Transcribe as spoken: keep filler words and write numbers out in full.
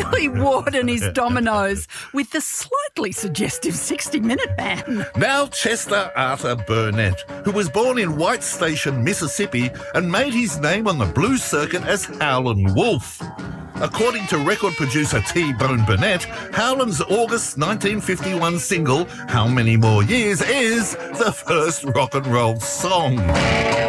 Billy Ward and his Dominoes with the slightly suggestive sixty minute man. Now Chester Arthur Burnett, who was born in White Station, Mississippi, and made his name on the blues circuit as Howlin' Wolf. According to record producer T-Bone Burnett, Howlin's August nineteen fifty-one single, How Many More Years, is the first rock and roll song.